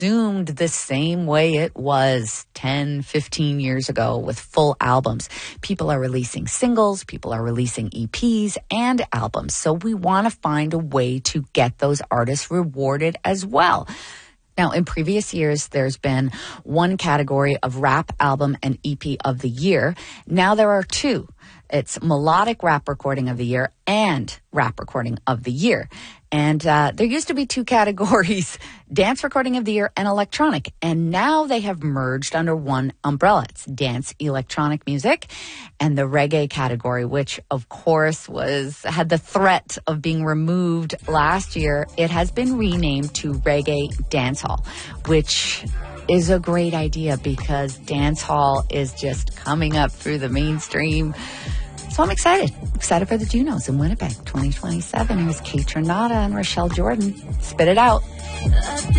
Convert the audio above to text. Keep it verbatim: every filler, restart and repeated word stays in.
resumed the same way it was ten, fifteen years ago with full albums. People are releasing singles, people are releasing E Ps and albums. So we want to find a way to get those artists rewarded as well. Now, in previous years, there's been one category of rap album and E P of the year. Now there are two. It's melodic rap recording of the year and rap recording of the year. And uh, there used to be two categories, dance recording of the year and electronic. And now they have merged under one umbrella. It's dance electronic music and the reggae category, which of course was had the threat of being removed last year. It has been renamed to Reggae Dancehall, which is a great idea because dancehall is just coming up through the mainstream. So I'm excited. Excited for the Junos in Winnipeg twenty twenty-seven. Here's Kate Renata and Rochelle Jordan. Spit it out.